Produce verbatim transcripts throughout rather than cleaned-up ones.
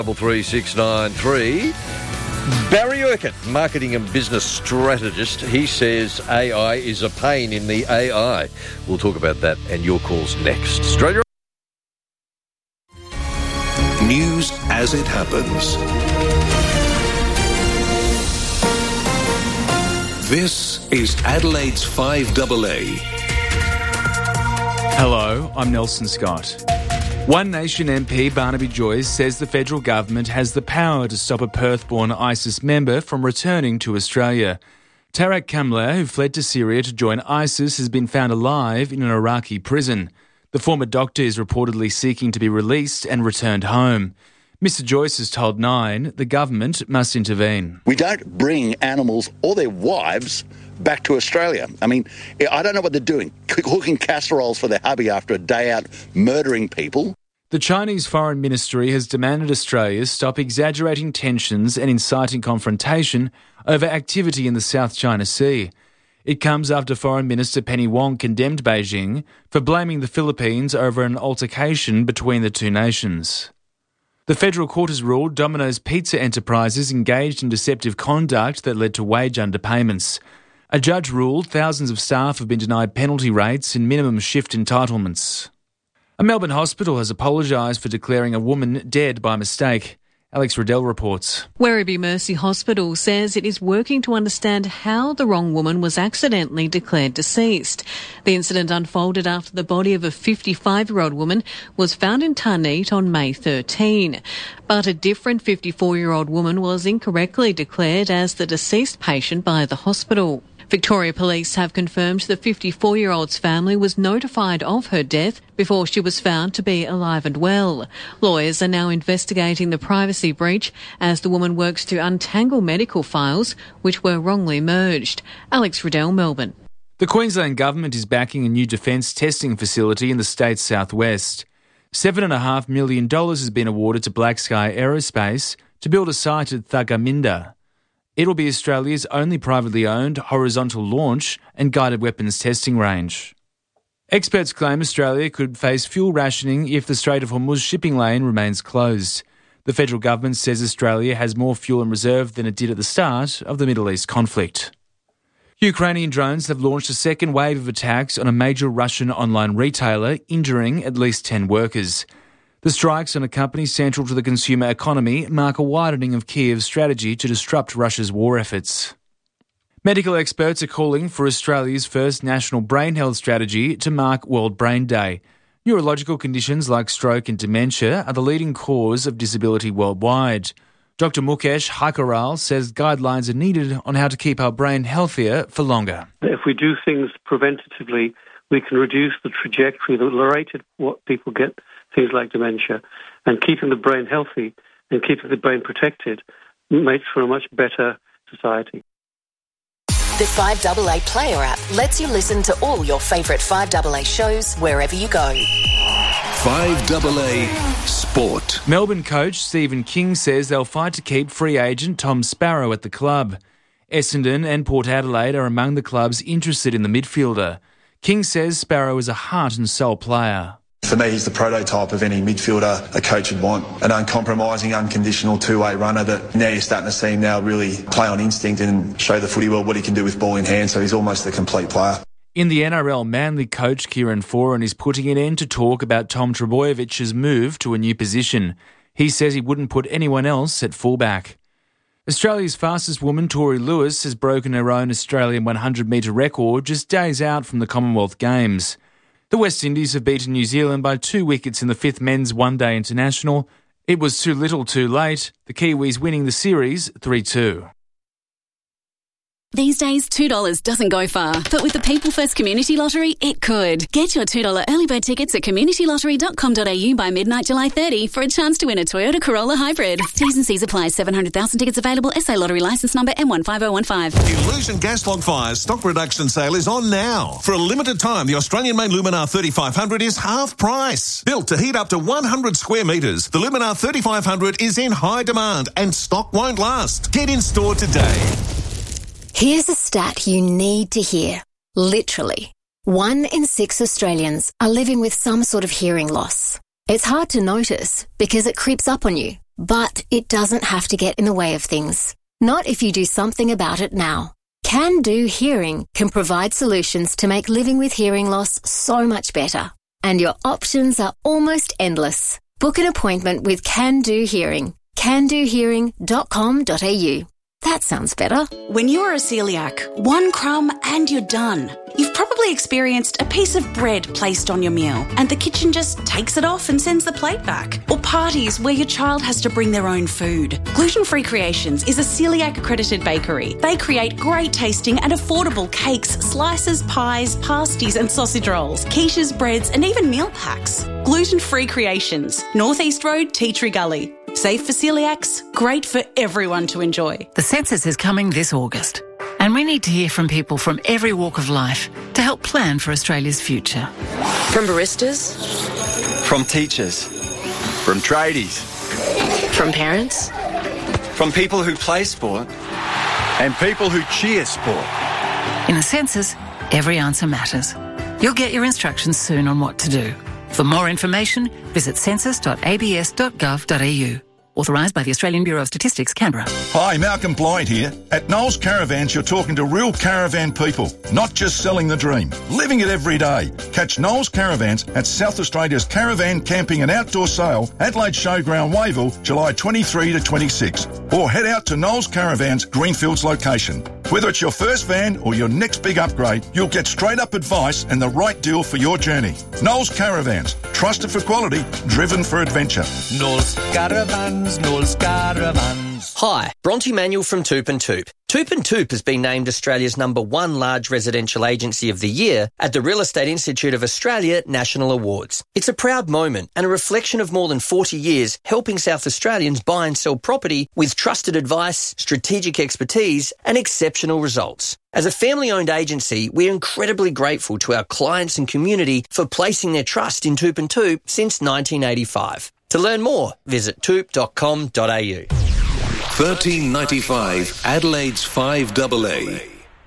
Double three six nine three. Barry Urquhart, marketing and business strategist. He says A I is a pain in the A I. We'll talk about that and your calls next. Australia. News as it happens. This is Adelaide's five A A. Hello, I'm Nelson Scott. One Nation M P Barnaby Joyce says the federal government has the power to stop a Perth-born ISIS member from returning to Australia. Tarak Kamler, who fled to Syria to join ISIS, has been found alive in an Iraqi prison. The former doctor is reportedly seeking to be released and returned home. Mister Joyce has told Nine the government must intervene. We don't bring animals or their wives back to Australia. I mean, I don't know what they're doing, cooking casseroles for their hubby after a day out murdering people. The Chinese Foreign Ministry has demanded Australia stop exaggerating tensions and inciting confrontation over activity in the South China Sea. It comes after Foreign Minister Penny Wong condemned Beijing for blaming the Philippines over an altercation between the two nations. The federal court has ruled Domino's Pizza Enterprises engaged in deceptive conduct that led to wage underpayments. A judge ruled thousands of staff have been denied penalty rates and minimum shift entitlements. A Melbourne hospital has apologised for declaring a woman dead by mistake. Alex Riddell reports. Werribee Mercy Hospital says it is working to understand how the wrong woman was accidentally declared deceased. The incident unfolded after the body of a fifty-five-year-old woman was found in Tarneit on May thirteenth. But a different fifty-four-year-old woman was incorrectly declared as the deceased patient by the hospital. Victoria Police have confirmed the fifty-four-year-old's family was notified of her death before she was found to be alive and well. Lawyers are now investigating the privacy breach as the woman works to untangle medical files which were wrongly merged. Alex Riddell, Melbourne. The Queensland Government is backing a new defence testing facility in the state's southwest. seven point five million dollars has been awarded to Black Sky Aerospace to build a site at Thagaminda. It'll be Australia's only privately owned horizontal launch and guided weapons testing range. Experts claim Australia could face fuel rationing if the Strait of Hormuz shipping lane remains closed. The federal government says Australia has more fuel in reserve than it did at the start of the Middle East conflict. Ukrainian drones have launched a second wave of attacks on a major Russian online retailer, injuring at least ten workers. The strikes on a company central to the consumer economy mark a widening of Kiev's strategy to disrupt Russia's war efforts. Medical experts are calling for Australia's first national brain health strategy to mark World Brain Day. Neurological conditions like stroke and dementia are the leading cause of disability worldwide. Doctor Mukesh Haikaral says guidelines are needed on how to keep our brain healthier for longer. If we do things preventatively, we can reduce the trajectory, the rate at what people get things like dementia, and keeping the brain healthy and keeping the brain protected makes for a much better society. The five A A Player app lets you listen to all your favourite five A A shows wherever you go. five A A Sport. Melbourne coach Stephen King says they'll fight to keep free agent Tom Sparrow at the club. Essendon and Port Adelaide are among the clubs interested in the midfielder. King says Sparrow is a heart and soul player. For me, he's the prototype of any midfielder a coach would want. An uncompromising, unconditional two-way runner that now you're starting to see him now really play on instinct and show the footy world what he can do with ball in hand, so he's almost a complete player. In the N R L, Manly coach Kieran Foran is putting an end to talk about Tom Trebojevich's move to a new position. He says he wouldn't put anyone else at fullback. Australia's fastest woman, Tori Lewis, has broken her own Australian one hundred metre record just days out from the Commonwealth Games. The West Indies have beaten New Zealand by two wickets in the fifth Men's One-Day International. It was too little too late, the Kiwis winning the series three two. These days, two dollars doesn't go far, but with the People First Community Lottery, it could. Get your two dollars early bird tickets at community lottery dot com dot a u by midnight July thirtieth for a chance to win a Toyota Corolla Hybrid. T's and C's apply. seven hundred thousand tickets available. S A Lottery licence number M one five zero one five. Illusion Gas Log Fire's stock reduction sale is on now. For a limited time, the Australian-made Luminar thirty-five hundred is half price. Built to heat up to one hundred square metres, the Luminar thirty-five hundred is in high demand and stock won't last. Get in store today. Here's a stat you need to hear. Literally, one in six Australians are living with some sort of hearing loss. It's hard to notice because it creeps up on you, But it doesn't have to get in the way of things. Not if you do something about it now. Can Do Hearing can provide solutions to make living with hearing loss so much better. And your options are almost endless. Book an appointment with Can Do Hearing. can do hearing dot com dot a u. That sounds better. When you are a celiac, one crumb and you're done. You've probably experienced a piece of bread placed on your meal and the kitchen just takes it off and sends the plate back. Or parties where your child has to bring their own food. Gluten Free Creations is a celiac accredited bakery. They create great tasting and affordable cakes, slices, pies, pasties and sausage rolls, quiches, breads and even meal packs. Gluten Free Creations, North East Road, Tea Tree Gully. Safe for celiacs, great for everyone to enjoy. The census is coming this August, and we need to hear from people from every walk of life to help plan for Australia's future. From baristas, from teachers, from tradies, from parents, from people who play sport, and people who cheer sport. In a census, every answer matters. You'll get your instructions soon on what to do. For more information, visit census dot a b s dot gov dot a u. Authorised by the Australian Bureau of Statistics, Canberra. Hi, Malcolm Blyde here. At Knowles Caravans, you're talking to real caravan people, not just selling the dream. Living it every day. Catch Knowles Caravans at South Australia's Caravan Camping and Outdoor Sale, Adelaide Showground, Wayville, July twenty-third to twenty-sixth. Or head out to Knowles Caravans, Greenfields location. Whether it's your first van or your next big upgrade, you'll get straight-up advice and the right deal for your journey. Knowles Caravans. Trusted for quality, driven for adventure. Knowles Caravans, Knowles Caravans. Hi, Bronte Manuel from Toop and Toop. Toop and Toop has been named Australia's number one large residential agency of the year at the Real Estate Institute of Australia National Awards. It's a proud moment and a reflection of more than forty years helping South Australians buy and sell property with trusted advice, strategic expertise and exceptional results. As a family-owned agency, we're incredibly grateful to our clients and community for placing their trust in Toop and Toop since nineteen eighty-five. To learn more, visit toop dot com dot a u. thirteen ninety-five Adelaide's five double A.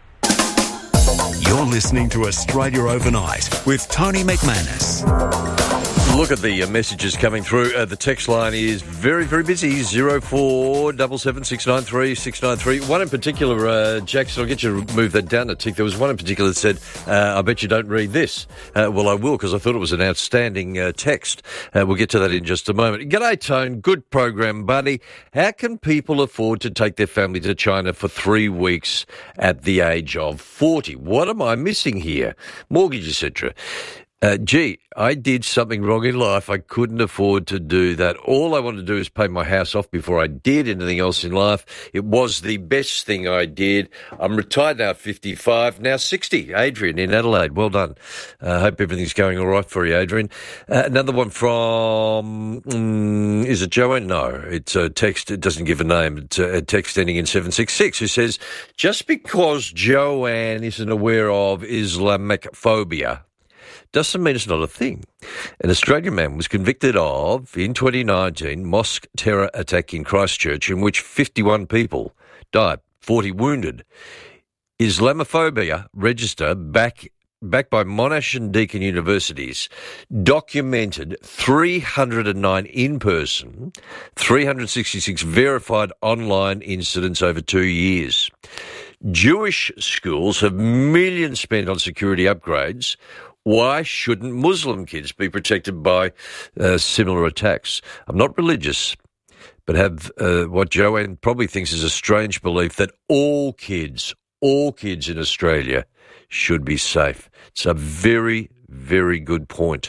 You're listening to Australia Overnight with Tony McManus. Look at the uh, messages coming through. Uh, the text line is very, very busy. zero four seven seven, six nine three, six nine three. One in particular, uh, Jackson, I'll get you to move that down a tick. There was one in particular that said, uh, I bet you don't read this. Uh, well, I will, because I thought it was an outstanding uh, text. Uh, we'll get to that in just a moment. G'day, Tone. Good program, buddy. How can people afford to take their family to China for three weeks at the age of forty? What am I missing here? Mortgage, et cetera. Uh, gee, I did something wrong in life. I couldn't afford to do that. All I wanted to do is pay my house off before I did anything else in life. It was the best thing I did. I'm retired now at fifty-five, now sixty. Adrian in Adelaide. Well done. I uh, hope everything's going all right for you, Adrian. Uh, another one from, um, is it Joanne? No, it's a text. It doesn't give a name. It's a text ending in seven six six who says, just because Joanne isn't aware of Islamophobia doesn't mean it's not a thing. An Australian man was convicted of, in twenty nineteen, mosque terror attack in Christchurch in which fifty-one people died, forty wounded. Islamophobia register back, backed by Monash and Deakin universities documented three hundred nine in-person, three hundred sixty-six verified online incidents over two years. Jewish schools have millions spent on security upgrades. Why shouldn't Muslim kids be protected by uh, similar attacks? I'm not religious, but have uh, what Joanne probably thinks is a strange belief that all kids, all kids in Australia should be safe. It's a very, very good point.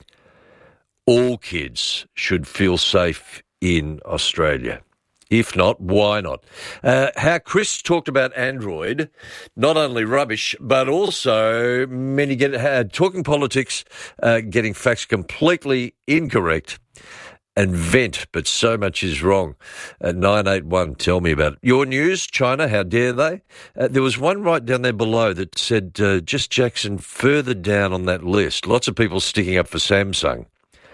All kids should feel safe in Australia. If not, why not? Uh, how Chris talked about Android, not only rubbish, but also many get uh, talking politics, uh, getting facts completely incorrect, and vent, but so much is wrong. Uh, nine eight one, tell me about it. Your news, China, how dare they? Uh, there was one right down there below that said, uh, just Jackson, further down on that list. Lots of people sticking up for Samsung.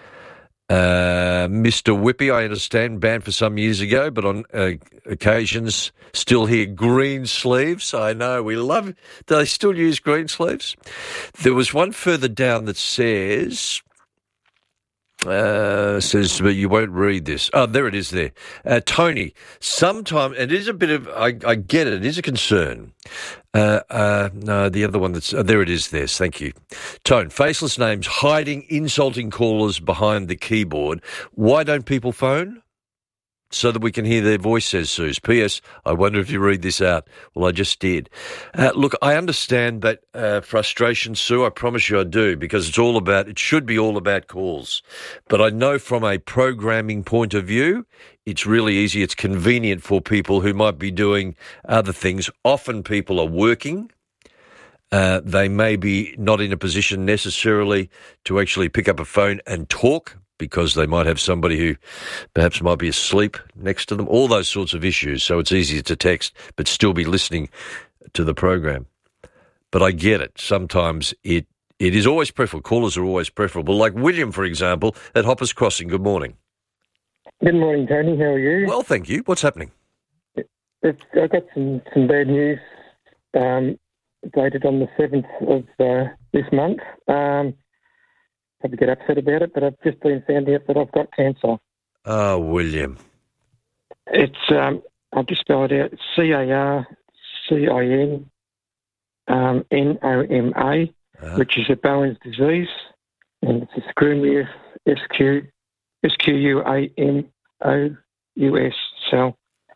Uh, Mister Whippy, I understand, banned for some years ago, but on uh, occasions still hear green sleeves. I know, we love, do they still use green sleeves? There was one further down that says, Uh, says, but you won't read this. Oh, there it is there. Uh, Tony, sometimes, it is a bit of, I, I get it, it is a concern. Uh, uh, no, the other one that's, uh, there it is there, thank you. Tone, faceless names hiding insulting callers behind the keyboard. Why don't people phone? So that we can hear their voice, says Suze. P S. I wonder if you read this out. Well, I just did. Uh, look, I understand that uh, frustration, Sue. I promise you I do, because it's all about, it should be all about calls. But I know from a programming point of view, it's really easy. It's convenient for people who might be doing other things. Often people are working. Uh, they may be not in a position necessarily to actually pick up a phone and talk, because they might have somebody who perhaps might be asleep next to them, all those sorts of issues. So it's easier to text but still be listening to the program. But I get it. Sometimes it, it is always preferable. Callers are always preferable. Like William, for example, at Hoppers Crossing. Good morning. Good morning, Tony. How are you? Well, thank you. What's happening? It's, I've got some, some bad news um, dated on the seventh of uh, this month. Um Probably get upset about it, but I've just been found out that I've got cancer. Oh, William. It's, um, I'll just spell it out, C A R C I N um, N O M A, uh-huh. which is a Bowen's disease, and it's a squamous S Q U A M O U S cell.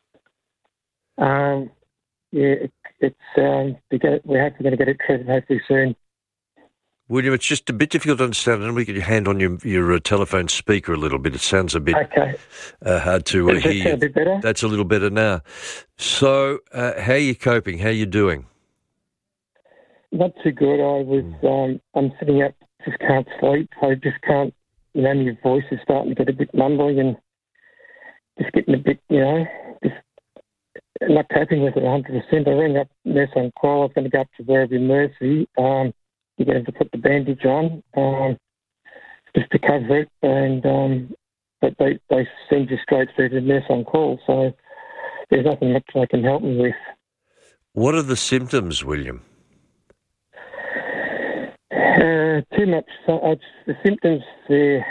Um, yeah, it, it's, um, we're hopefully going to get it treated hopefully soon. William, it's just a bit difficult to understand. I don't know if you get your hand on your your uh, telephone speaker a little bit. It sounds a bit okay. uh, hard to uh, Does hear. That sound a bit better? That's a little better now. So, uh, how are you coping? How are you doing? Not too good. I was. Um, I'm sitting up, just can't sleep. I just can't. You know, your voice is starting to get a bit mumbly and just getting a bit. You know, just not coping with it one hundred percent. I rang up Nurse on Call. I was going to go up to Werribee Mercy. Um, You're going to have to put the bandage on um, just to cover it, and um, but they, they send you straight through to the nurse on call, so there's nothing much they can help me with. What are the symptoms, William? Uh, too much. So, uh, the symptoms, they're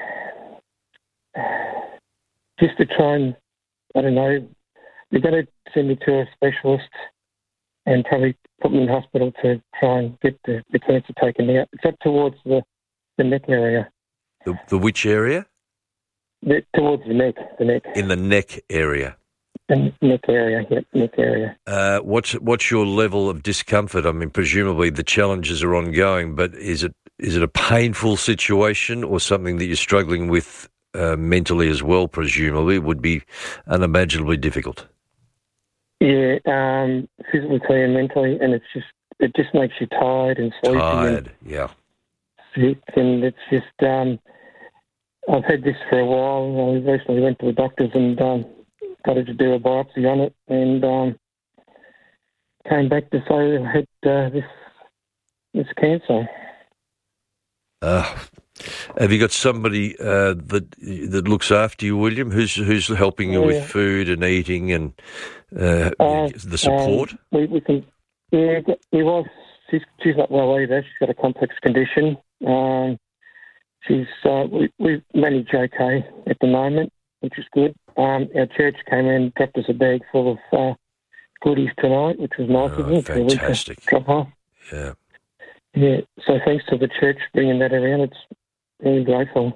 just to try and, I don't know, they're going to send me to a specialist and probably put me in hospital to try and get the, the cancer taken out. It's up towards the, the neck area. The, the which area? The, towards the neck, the neck. In the neck area? The neck area, yep, neck area. Uh, what's what's your level of discomfort? I mean, presumably the challenges are ongoing, but is it is it a painful situation or something that you're struggling with uh, mentally as well, presumably? It would be unimaginably difficult. Yeah, um, physically and mentally, and it's just it just makes you tired and sleepy. Tired, and yeah. Sick, and it's just um, I've had this for a while. I recently went to the doctors and um, got her to do a biopsy on it, and um, came back to say I had uh, this this cancer. Uh, have you got somebody uh, that that looks after you, William? Who's who's helping you yeah. with food and eating and uh, uh, the support? Um, we, we can. Yeah, we was. She's she's not well either. She's got a complex condition. Um, she's uh, we we manage okay at the moment, which is good. Um, our church came in and dropped us a bag full of uh, goodies tonight, which was nice of Oh, them. fantastic! Drop off. Yeah. Yeah, so thanks to the church bringing that around. It's really grateful.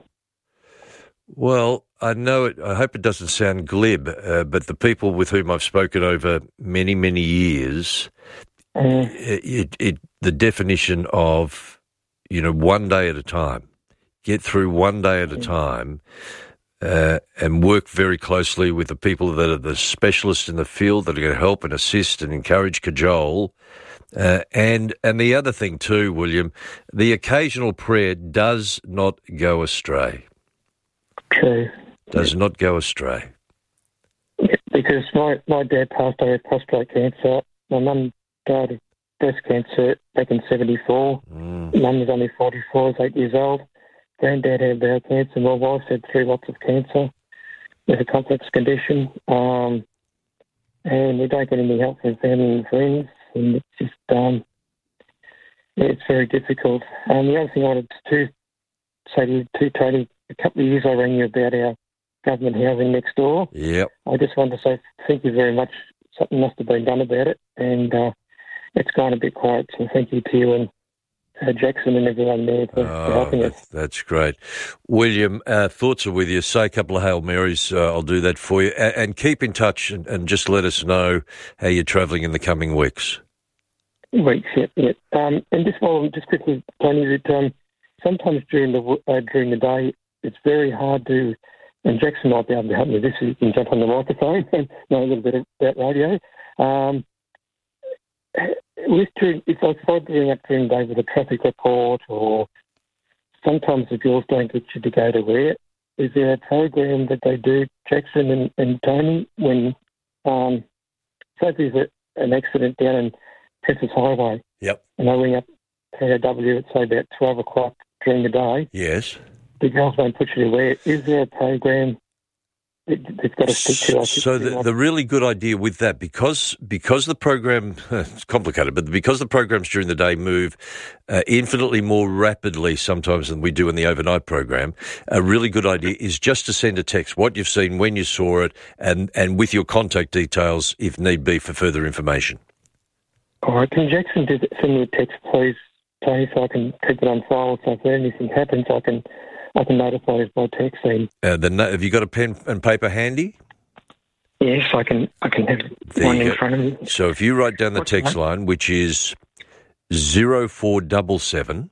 Well, I know it. I hope it doesn't sound glib, uh, but the people with whom I've spoken over many, many years, uh, it, it the definition of, you know, one day at a time, get through one day at a time, uh, and work very closely with the people that are the specialists in the field that are going to help and assist and encourage, cajole. Uh, and and the other thing too, William, the occasional prayer does not go astray. True. Does yeah. not go astray. Yeah, because my, my dad passed away with prostate cancer. My mum died of breast cancer back in seventy-four. Mm. Mum was only forty-four, was eight years old. Granddad had bowel cancer. My wife had three lots of cancer with a complex condition. Um, and we don't get any help from family and friends. And it's just, um, yeah, it's very difficult. Um, the other thing I wanted to say to, to Tony, a couple of years I rang you about our government housing next door. Yep. I just wanted to say thank you very much. Something must have been done about it, and uh, it's gone a bit quiet, so thank you to you and uh, Jackson and everyone there for, Oh, for helping that's, us. that's great. William, uh, thoughts are with you. Say a couple of Hail Marys. Uh, I'll do that for you. And, and keep in touch and, and just let us know how you're travelling in the coming weeks. Weeks, yeah. yeah. Um, and just while just quickly, Tony, that um, sometimes during the uh, during the day, it's very hard to, and Jackson might be able to help me with this, so you can jump on the microphone and know a little bit about radio. Um, with during, if I tried to ring up during the day with a traffic report, or sometimes the girls don't get you to go to where, is there a program that they do, Jackson and, and Tony, when, um, say there's a, an accident down in Princess Highway. Yep. And I ring up K O W at, say, about twelve o'clock during the day. Yes. The girls don't put you to where. Is there a program that they've got to stick to? Like So the, the really good idea with that, because because the program, it's complicated, but because the programs during the day move uh, infinitely more rapidly sometimes than we do in the overnight program, a really good idea is just to send a text, what you've seen, when you saw it, and, and with your contact details, if need be, for further information. All right, can Jackson do, send me a text, please, Tony, so I can keep it on file, so if anything happens, I can I can notify us by text. Then. Uh, the, have you got a pen and paper handy? Yes, I can I can have There one you in go. front of me. So if you write down the What's text that? line, which is zero four double seven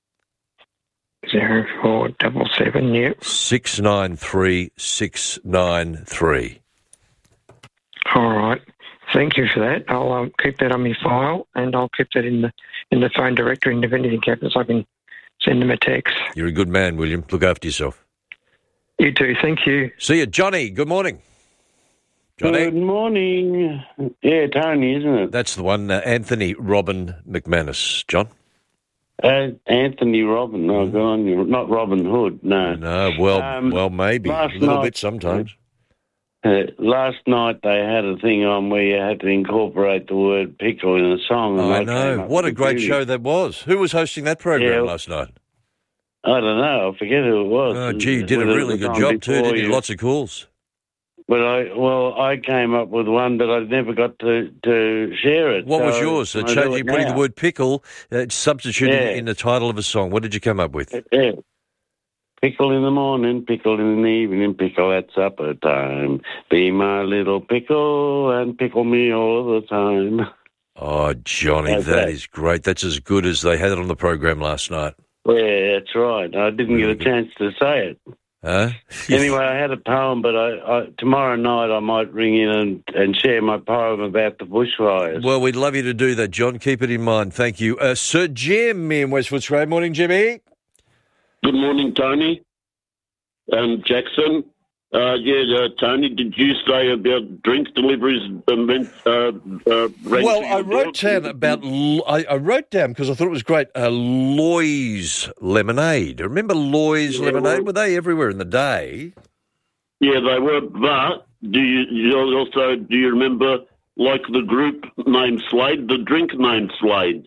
Zero four double seven, yep. six nine three six nine three. All right. Thank you for that. I'll um, keep that on my file, and I'll keep that in the in the phone directory, and if anything happens, I can send them a text. You're a good man, William. Look after yourself. You too. Thank you. See you, Johnny. Good morning. Johnny. Good morning. Yeah, Tony, isn't it? That's the one. Uh, Anthony Robin McManus. John. Uh, Anthony Robin. No, go on. you Not Robin Hood. No. No. Well, Um, well, maybe a last little night- bit sometimes. Uh, last night they had a thing on where you had to incorporate the word pickle in a song. and I came know. up What a with great beauty. show that was. Who was hosting that program Yeah. last night? I don't know. I forget who it was. Oh, gee, you did a Whether it really was good on job too, before didn't you? you- Lots of calls. But I, well, I came up with one, but I never got to, to share it. What was so yours? Uh, can I do change, it you're putting now? the word pickle, uh, substituting Yeah. it in the title of a song. What did you come up with? Yeah. Pickle in the morning, pickle in the evening, pickle at supper time. Be my little pickle and pickle me all the time. Oh, Johnny, How's that that? is great. That's as good as they had it on the program last night. Yeah, that's right. I didn't get a chance to say it. Huh? Anyway, I had a poem, but I, I tomorrow night I might ring in and, and share my poem about the bushfires. Well, we'd love you to do that, John. Keep it in mind. Thank you. Uh, Sir Jim in West Footscray. Morning, Jimmy. Good morning, Tony and Jackson. Uh, yeah, uh, Tony, did you say about drink deliveries? Uh, meant, uh, uh, rang Well, to I your wrote door? down about, L- I, I wrote down because I thought it was great, uh, Loy's Lemonade. Remember Loy's Yeah, Lemonade? well- Were they everywhere in the day? Yeah, they were. But do you, you also do you remember like the group named Slade, the drink named Slade?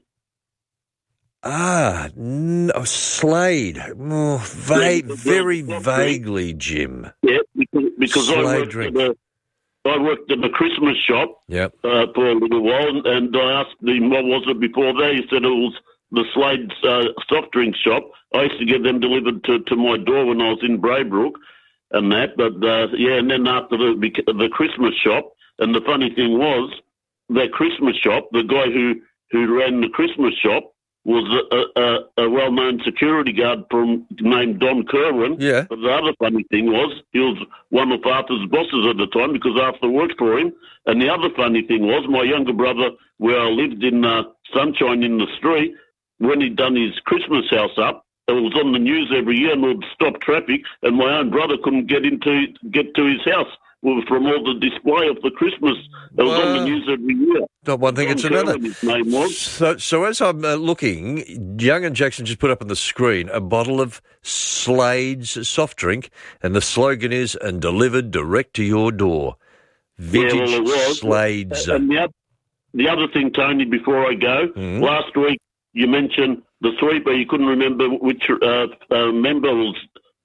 Ah, no, Slade. Oh, vague, Yeah, very well, vaguely, Jim. Yeah, because, because I Slade worked drink. at a, I worked at a Christmas shop Yep. uh, for a little while, and I asked him what was it before that. He said it was the Slade uh, soft drink shop. I used to get them delivered to, to my door when I was in Braybrook and that. But uh, yeah, and then after the the Christmas shop, and the funny thing was that Christmas shop, the guy who who ran the Christmas shop was a, a, a well-known security guard from named Don Kerwin. Yeah. But the other funny thing was he was one of Arthur's bosses at the time because Arthur worked for him. And the other funny thing was my younger brother, where I lived in uh, Sunshine in the Street, when he'd done his Christmas house up, it was on the news every year and would stop traffic, and my own brother couldn't get into get to his house from all the display of the Christmas. It was on the news every year. Not one thing, Don it's another. Kerwin, his name was. So, so as I'm uh, looking, Young and Jackson just put up on the screen a bottle of Slade's soft drink, and the slogan is, and delivered direct to your door. Vintage Yeah, well, it was. Slade's. And the, oth- the other thing, Tony, before I go, Mm-hmm. last week you mentioned the sweeper. You couldn't remember which uh, uh, member was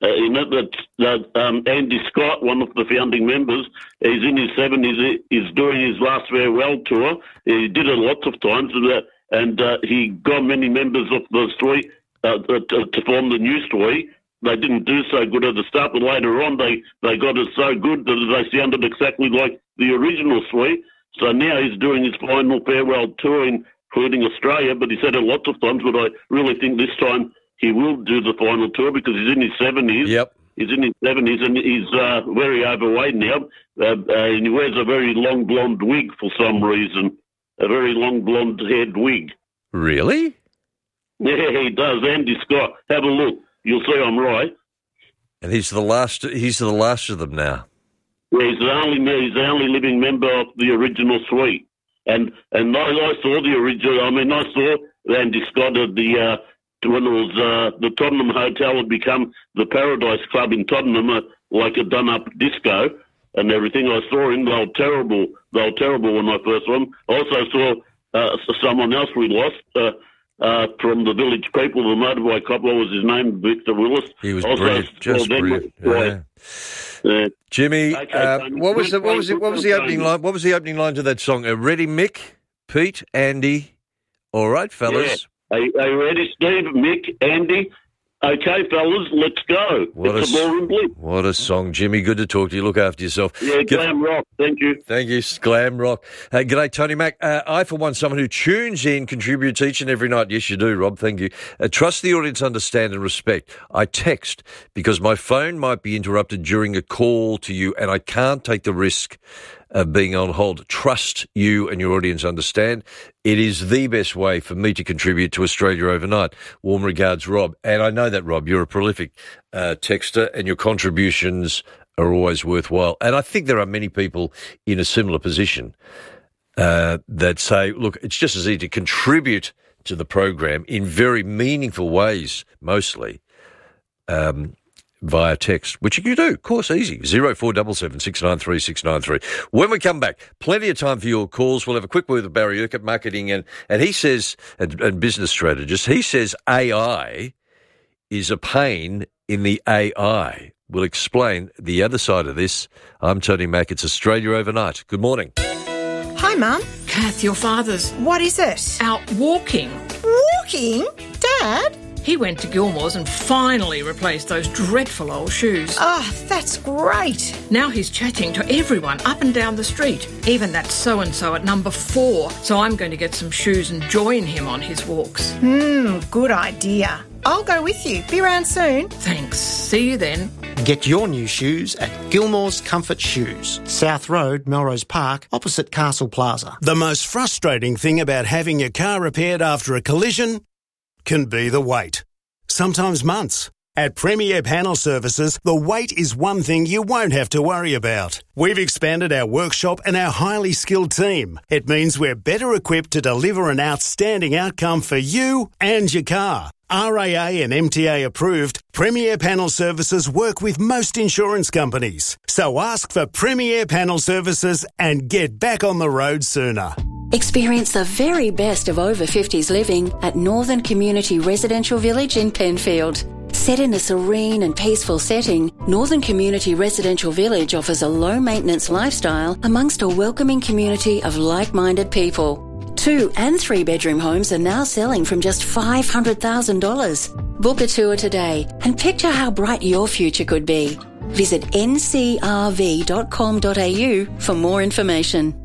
uh, in it that, that um, Andy Scott, one of the founding members, he's in his seventies, he's doing his last farewell tour. He did it lots of times, and, uh, and uh, he got many members of the Story uh, to, to form the new Story. They didn't do so good at the start, but later on they, they got it so good that they sounded exactly like the original Story. So now he's doing his final farewell tour, including Australia, but he said it lots of times, but I really think this time he will do the final tour because he's in his seventies. Yep. He's in his seventies and he's uh, very overweight now. Uh, uh, and he wears a very long blonde wig for some reason, a very long blonde-haired wig. Really? Yeah, he does. Andy Scott. Have a look. You'll see I'm right. And he's the last. He's the last of them now. Yeah, he's the only he's the only living member of the original suite. And and I, I saw the original. I mean, I saw Andy Scott at the uh, when it was uh, the Tottenham Hotel had become the Paradise Club in Tottenham, uh, like a done-up disco and everything. I saw him. They were terrible. They were terrible when I first saw them. I also saw uh, someone else we lost. Uh, Uh, from the Village People, the motorbike cop, what was his name? Victor Willis. He was also brilliant, just brilliant. Yeah. Yeah. Jimmy, Okay, uh, Tony. what was the what was the, what was the Tony. opening line? What was the opening line to that song? Uh, ready, Mick, Pete, Andy. All right, fellas. Yeah. Are, are you ready, Steve, Mick, Andy? Okay, fellas, let's go. What it's a, a ballroom blitz. What a song, Jimmy. Good to talk to you. Look after yourself. Yeah, Give- glam rock. Thank you. Thank you, Glam Rock. Uh, g'day, Tony Mac. Uh, I, for one, someone who tunes in, contributes each and every night. Yes, you do, Rob. Thank you. Uh, trust the audience, understand and respect. I text because my phone might be interrupted during a call to you and I can't take the risk of being on hold. Trust you and your audience understand. It is the best way for me to contribute to Australia overnight. Warm regards, Rob. And I know that, Rob, you're a prolific uh, texter and your contributions are always worthwhile. And I think there are many people in a similar position uh, that say, look, it's just as easy to contribute to the program in very meaningful ways, mostly, um, via text, which you can do, of course, easy. zero four seven seven, six nine three, six nine three. When we come back, plenty of time for your calls. We'll have a quick word with Barry Urquhart, marketing and, and he says, and, and business strategist, he says A I is a pain in the A I. We'll explain the other side of this. I'm Tony Mack. It's Australia Overnight. Good morning. Hi, Mum. Kath, your father's What is it? out walking. Walking? Dad? He went to Gilmore's and finally replaced those dreadful old shoes. Oh, that's great. Now he's chatting to everyone up and down the street, even that so-and-so at number four. So I'm going to get some shoes and join him on his walks. Hmm, good idea. I'll go with you. Be around soon. Thanks. See you then. Get your new shoes at Gilmore's Comfort Shoes, South Road, Melrose Park, opposite Castle Plaza. The most frustrating thing about having your car repaired after a collision can be the wait. Sometimes months. At Premier Panel Services, the wait is one thing you won't have to worry about. We've expanded our workshop and our highly skilled team. It means we're better equipped to deliver an outstanding outcome for you and your car. R A A and M T A approved, Premier Panel Services work with most insurance companies. So ask for Premier Panel Services and get back on the road sooner. Experience the very best of over fifties living at Northern Community Residential Village in Penfield. Set in a serene and peaceful setting, Northern Community Residential Village offers a low-maintenance lifestyle amongst a welcoming community of like-minded people. Two and three bedroom homes are now selling from just five hundred thousand dollars. Book a tour today and picture how bright your future could be. Visit n c r v dot com dot a u for more information.